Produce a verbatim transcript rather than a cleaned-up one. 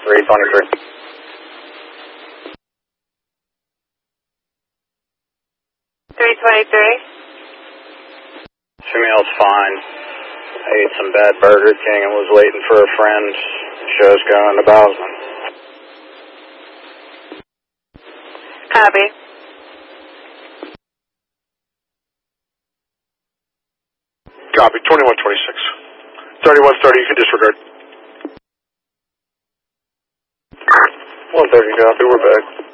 three twenty-three. three twenty-three. Shamil's fine. I ate some bad Burger King and was waiting for a friend. The show's going to Bozeman. Copy. Copy, twenty-one twenty-six. thirty-one thirty, you can disregard. one thirty, copy, we're back.